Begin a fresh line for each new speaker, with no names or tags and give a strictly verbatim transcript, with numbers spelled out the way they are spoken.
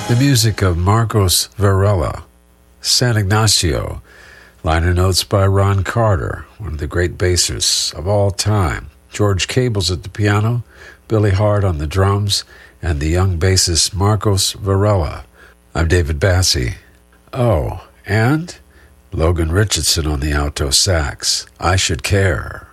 The music of Marcos Varela, San Ignacio, liner notes by Ron Carter, one of the great bassists of all time. George Cable's at the piano, Billy Hart on the drums, and the young bassist Marcos Varela. I'm David Bassie. Oh, and Logan Richardson on the alto sax. I Should Care.